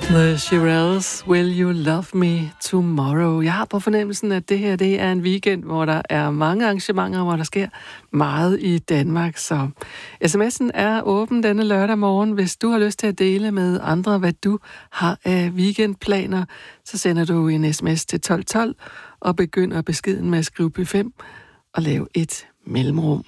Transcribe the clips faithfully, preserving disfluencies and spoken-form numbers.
The Shirelles, Will You Love Me Tomorrow. Jeg har på fornemmelsen, at det her det er en weekend, hvor der er mange arrangementer, hvor der sker meget i Danmark. Så sms'en er åben denne lørdag morgen. Hvis du har lyst til at dele med andre, hvad du har af weekendplaner, så sender du en sms til tolv tolv og begynder beskeden med at skrive P fem og lave et mellemrum.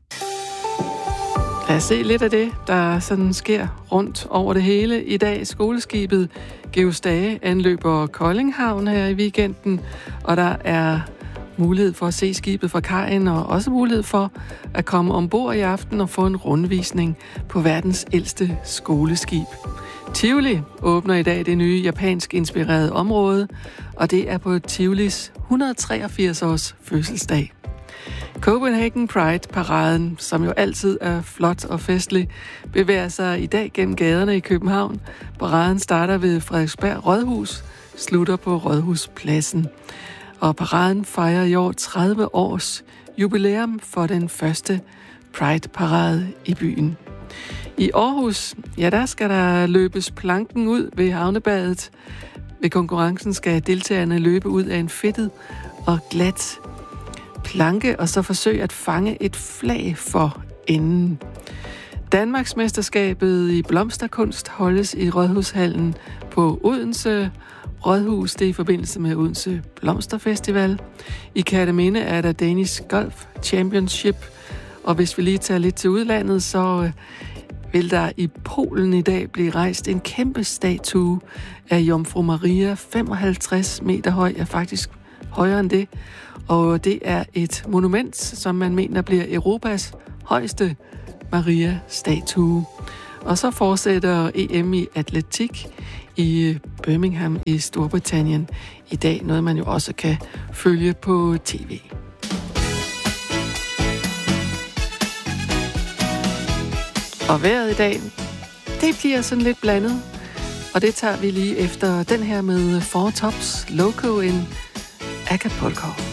Lad os se lidt af det, der sådan sker rundt over det hele i dag. Skoleskibet Georg Stage anløber Kolding Havn her i weekenden, og der er mulighed for at se skibet fra kajen, og også mulighed for at komme ombord i aften og få en rundvisning på verdens ældste skoleskib. Tivoli åbner i dag det nye japansk inspirerede område, og det er på Tivolis et hundrede og treogfirs års fødselsdag. Copenhagen Pride-paraden, som jo altid er flot og festlig, bevæger sig i dag gennem gaderne i København. Paraden starter ved Frederiksberg Rådhus, slutter på Rådhuspladsen. Og paraden fejrer i år tredive års jubilæum for den første Pride-parade i byen. I Aarhus, ja, der skal der løbes planken ud ved havnebadet. Ved konkurrencen skal deltagerne løbe ud af en fedtet og glat planke, og så forsøge at fange et flag for enden. Danmarksmesterskabet i blomsterkunst holdes i Rådhushallen på Odense Rådhus. Det er i forbindelse med Odense Blomsterfestival. I Kerteminde er der Danish Golf Championship, og hvis vi lige tager lidt til udlandet, så vil der i Polen i dag blive rejst en kæmpe statue af Jomfru Maria, femoghalvtreds meter høj, er faktisk højere end det. Og det er et monument, som man mener bliver Europas højeste Maria-statue. Og så fortsætter E M i atletik i Birmingham i Storbritannien i dag. Noget, man jo også kan følge på tv. Og vejret i dag, det bliver sådan lidt blandet. Og det tager vi lige efter den her med Four Tops Loco in Acapulco.